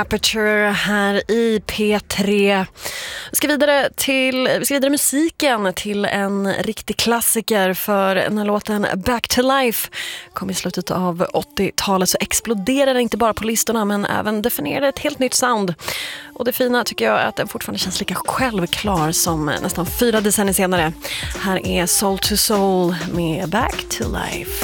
Aperture här i P3. Vi ska vidare musiken till en riktig klassiker, för den här låten Back to Life kom i slutet av 80-talet, så exploderade inte bara på listorna men även definierade ett helt nytt sound. Och det fina tycker jag är att den fortfarande känns lika självklar som nästan 4 decennier senare. Här är Soul to Soul med Back to Life.